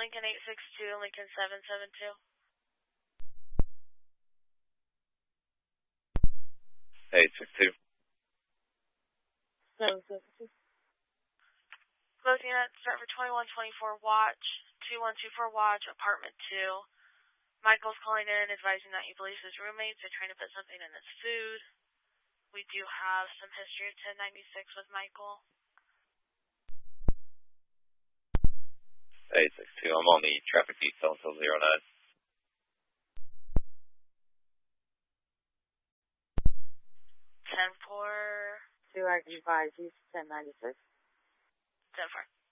Lincoln 862, Lincoln 772. 862. 772. Both units start for 2124 watch, 2124 watch, apartment 2. Michael's calling in advising that he believes his roommates are trying to put something in his food. We do have some history of 1096 with Michael. 862. I'm on the traffic detail until 09. 10-4. 2 RG5, 1096. 10-4.